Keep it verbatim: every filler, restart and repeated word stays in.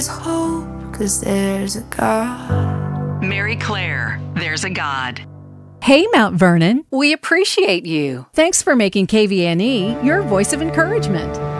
hope, 'cause there's a God. Mary Claire, There's a God. Hey, Mount Vernon. We appreciate you. Thanks for making K V N E your voice of encouragement.